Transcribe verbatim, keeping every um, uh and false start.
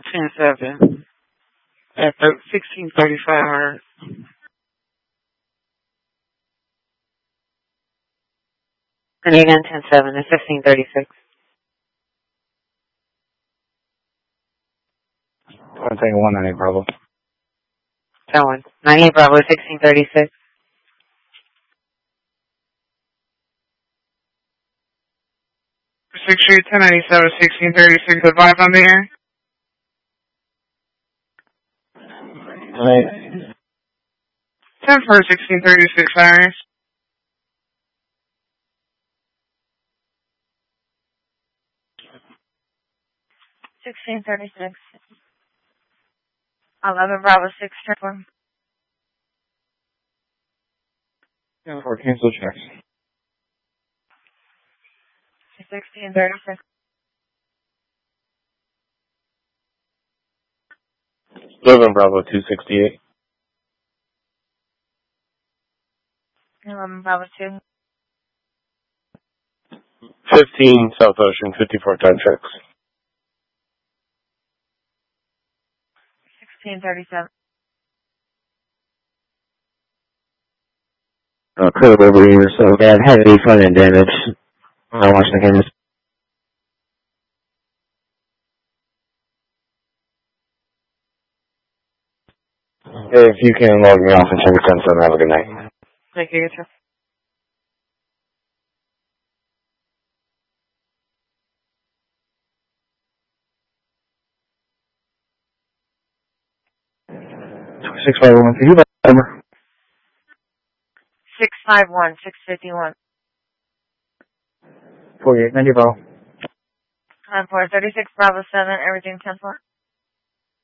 ten seven at sixteen thirty-five hertz. And again, ten seven at fifteen thirty-six. One thing, one ninety Bravo. That one. ninety-eight Bravo, sixteen thirty-six. six three ten ninety-seven, sixteen thirty-six, advice on the air. Right. ten for sixteen thirty-six, Iris. sixteen thirty-six. eleven Bravo, six triple. ten four, cancel checks. sixteen thirty-six. eleven Bravo, two sixty-eight. eleven Bravo, two. fifteen South Ocean, fifty-four time checks. sixteen thirty-seven. Uh, clear Liberty, so bad, heavy front end damage. I watched the cameras. If you can log me off and check the ten seven, have a good night. Thank you, you too. six five one, can you buy the number? six five one, six fifty-one. forty-eight ninety Bravo. ten four, thirty-six Bravo, seven, everything ten four.